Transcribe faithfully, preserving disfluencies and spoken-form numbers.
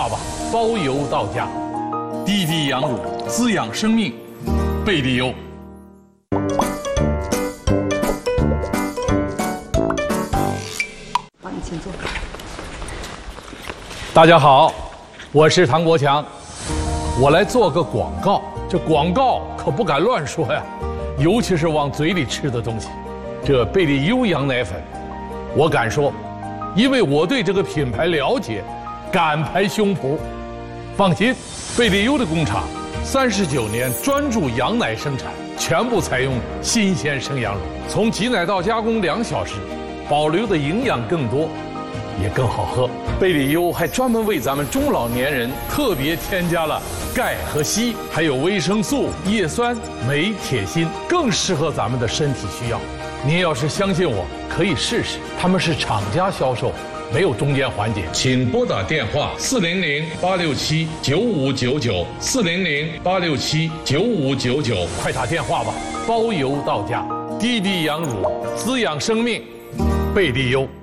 话吧，包邮到家。滴滴羊乳滋养生命，贝利优。 好，你请坐。 大家好，我是唐国强，我来做个广告。这广告可不敢乱说呀，尤其是往嘴里吃的东西。这贝利优羊奶粉，我敢说，因为我对这个品牌了解，敢拍胸脯。放心，贝利优的工厂三十九年专注羊奶生产，全部采用新鲜生羊乳，从挤奶到加工两小时，保留的营养更多，也更好喝。贝利优还专门为咱们中老年人特别添加了钙和硒，还有维生素、叶酸、镁、铁、锌，更适合咱们的身体需要。您要是相信我，可以试试。他们是厂家销售，没有中间环节。请拨打电话四零零八六七九五九九四零零八六七九五九九，快打电话吧，包邮到家。滴滴羊乳滋养生命，贝利优。